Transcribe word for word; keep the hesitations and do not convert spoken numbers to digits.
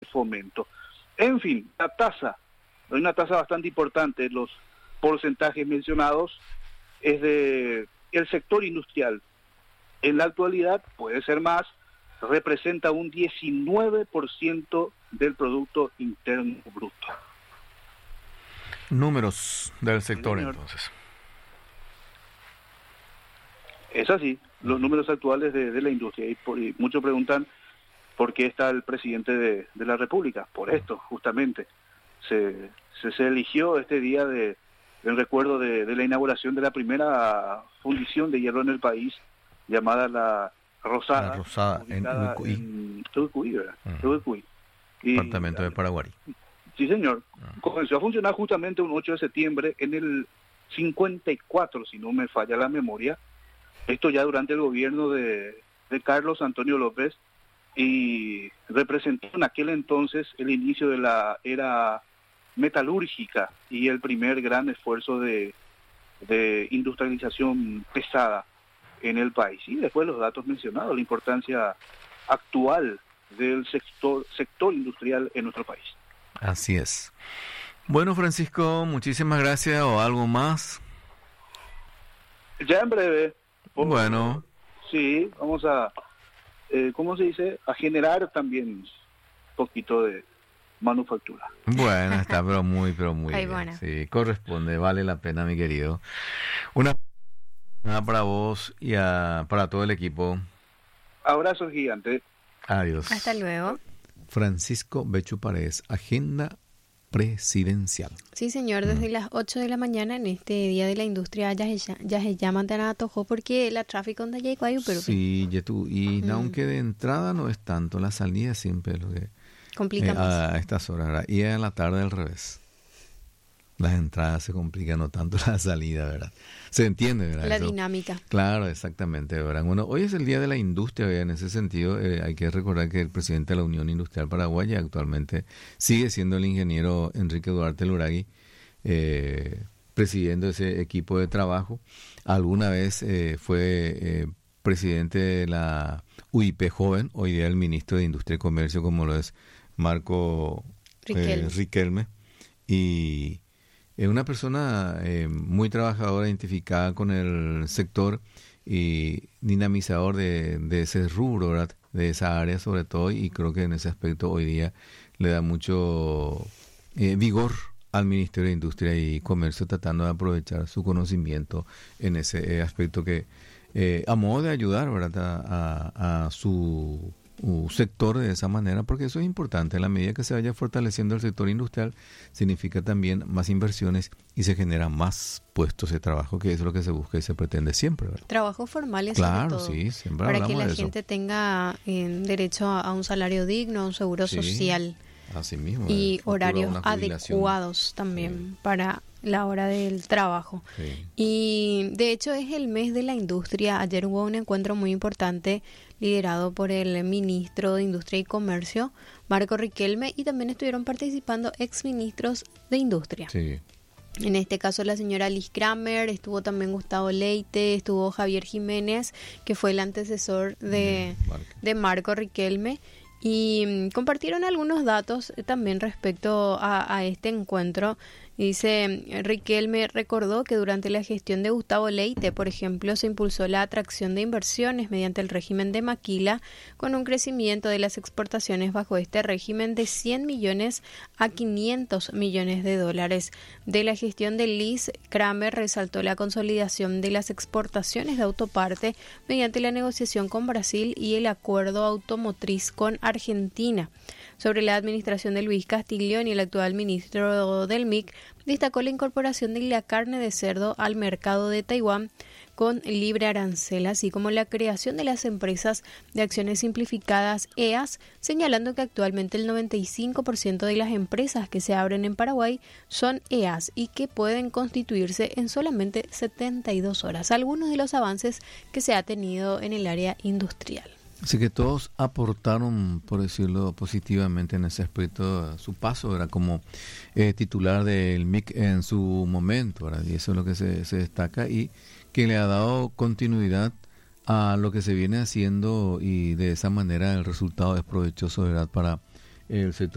fomento. En fin, la tasa, hay una tasa bastante importante, los porcentajes mencionados es de el sector industrial. En la actualidad puede ser más, representa un diecinueve por ciento del Producto Interno Bruto. Números del sector, Señor. entonces. Es así, los números actuales de, de la industria. Y, por, y muchos preguntan por qué está el presidente de, de la República. Por esto, justamente. Se, se, se eligió este día de el recuerdo de, de la inauguración de la primera fundición de hierro en el país, llamada la Rosada. La Rosada, en Urucuy. En Urucuy, ¿verdad? Uh-huh. Urucuy. Y, Departamento de Paraguay. Sí, señor. Uh-huh. Comenzó a funcionar justamente un ocho de septiembre en el cincuenta y cuatro, si no me falla la memoria. Esto ya durante el gobierno de, de Carlos Antonio López, y representó en aquel entonces el inicio de la era metalúrgica y el primer gran esfuerzo de, de industrialización pesada en el país. Y después los datos mencionados, la importancia actual del sector, sector industrial en nuestro país. Así es. Bueno, Francisco, muchísimas gracias. ¿O algo más? Ya en breve. Por, bueno. Sí, vamos a, eh, ¿cómo se dice? A generar también un poquito de manufactura. Bueno, está pero muy, pero muy Ay, bien. bueno. Sí, corresponde, vale la pena, mi querido. Una nada para vos y a, para todo el equipo. Abrazo gigante. Adiós. Hasta luego. Francisco Bechu Paredes, Agenda Presidencial. Sí, señor, desde mm. las ocho de la mañana en este Día de la Industria ya se, ya se llaman tan atojó porque la tráfico anda ya hay pero sí, ya tú, y mm. aunque de entrada no es tanto, la salida siempre es lo que complica eh, más. A estas horas, ¿verdad? Y a la tarde al revés. Las entradas se complican, no tanto la salida, ¿verdad? Se entiende, ¿verdad? La Eso, dinámica. Claro, exactamente, ¿verdad? Bueno, hoy es el Día de la Industria, ¿verdad? En ese sentido, eh, hay que recordar que el presidente de la Unión Industrial Paraguaya actualmente sigue siendo el ingeniero Enrique Duarte Luragui, eh, presidiendo ese equipo de trabajo. Alguna vez eh, fue eh, presidente de la U I P Joven, hoy día el ministro de Industria y Comercio, como lo es Marco Riquelme. Eh, Riquelme. Y es una persona eh, muy trabajadora, identificada con el sector y dinamizador de, de ese rubro, ¿verdad? De esa área sobre todo, y creo que en ese aspecto hoy día le da mucho eh, vigor al Ministerio de Industria y Comercio, tratando de aprovechar su conocimiento en ese eh, aspecto que eh, a modo de ayudar, ¿verdad? A, a, a su sector de esa manera, porque eso es importante. En la medida que se vaya fortaleciendo el sector industrial, significa también más inversiones y se generan más puestos de trabajo, que es lo que se busca y se pretende siempre, ¿verdad? Trabajos formales, claro, sobre todo, sí, siempre para que la de gente eso. tenga eh, derecho a, a un salario digno, a un seguro sí, social así mismo, y horarios adecuados también sí. para la hora del trabajo. Sí. Y de hecho es el mes de la industria. Ayer hubo un encuentro muy importante liderado por el ministro de Industria y Comercio, Marco Riquelme, y también estuvieron participando exministros de Industria. Sí. En este caso la señora Liz Kramer, estuvo también Gustavo Leite, estuvo Javier Jiménez, que fue el antecesor de, Marco. de Marco Riquelme, y um, compartieron algunos datos también respecto a, a este encuentro. Dice, Riquelme recordó que durante la gestión de Gustavo Leite, por ejemplo, se impulsó la atracción de inversiones mediante el régimen de maquila, con un crecimiento de las exportaciones bajo este régimen de cien millones a quinientos millones de dólares. De la gestión de Liz, Kramer resaltó la consolidación de las exportaciones de autoparte mediante la negociación con Brasil y el acuerdo automotriz con Argentina. Sobre la administración de Luis Castiglione, el actual ministro del M I C, destacó la incorporación de la carne de cerdo al mercado de Taiwán con libre arancel, así como la creación de las empresas de acciones simplificadas E A S, señalando que actualmente el noventa y cinco por ciento de las empresas que se abren en Paraguay son E A S y que pueden constituirse en solamente setenta y dos horas. Algunos de los avances que se ha tenido en el área industrial. Así que todos aportaron, por decirlo positivamente, en ese aspecto. Su paso era como eh, titular del M I C en su momento, ¿verdad? Y eso es lo que se, se destaca y que le ha dado continuidad a lo que se viene haciendo, y de esa manera el resultado es provechoso, ¿verdad?, para el sector